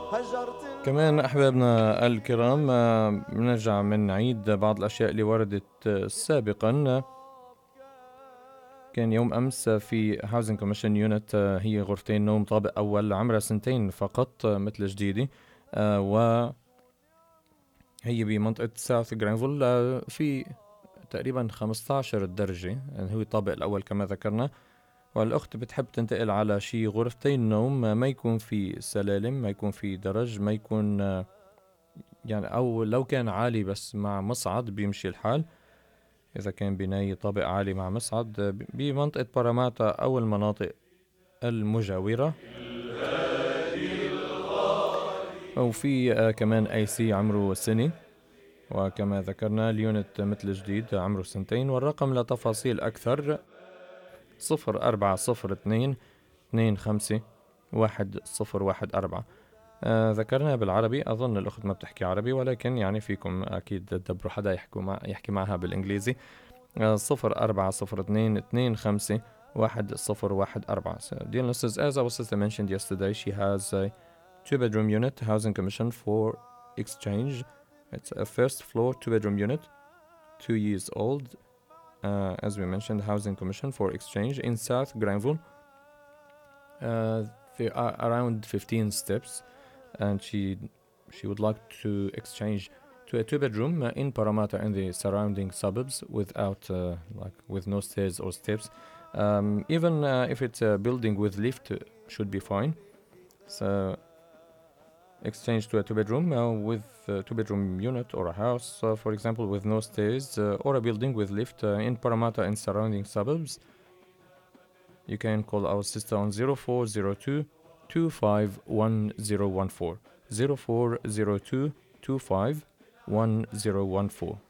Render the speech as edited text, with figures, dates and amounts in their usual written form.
كمان أحبابنا الكرام بنرجع من نعيد بعض الأشياء اللي وردت سابقا. كان يوم أمس في Housing Commission Unit هي غرفتين نوم طابق أول عمرها 2 فقط مثل جديدة، وهي بمنطقة ساوث جرينفيل في تقريبا 15 درجة، يعني هو الطابق الأول كما ذكرنا. والأخت بتحب تنتقل على شي غرفتين نوم ما يكون في سلالم، ما يكون في درج، ما يكون يعني أو لو كان عالي بس مع مصعد بيمشي الحال. إذا كان بناية طابق عالي مع مصعد بمنطقة باراماتا أو المناطق المجاورة. وفي كمان أي سي عمره سنة، وكما ذكرنا اليونت مثل جديد عمره 2. والرقم لتفاصيل أكثر 0402525114. ذكرنا بالعربي، أظن الأخت ما بتحكي عربي، ولكن يعني فيكم أكيد تدبروا حدا يحكي معها بالإنجليزي. 0402525114. So, dear listeners, as our sister mentioned yesterday, she has a 2-bedroom unit, Housing Commission for exchange. It's a first floor 2-bedroom unit, 2 years old. As we mentioned, Housing Commission for exchange in South Granville. There are around 15 steps, and she would like to exchange to a 2-bedroom in Parramatta and the surrounding suburbs without with no stairs or steps. Even if it's a building with lift should be fine. So exchange to a 2-bedroom with a 2-bedroom unit or a house, for example, with no stairs, or a building with lift in Parramatta and surrounding suburbs. You can call our sister on 0402 251014. 0402 251014.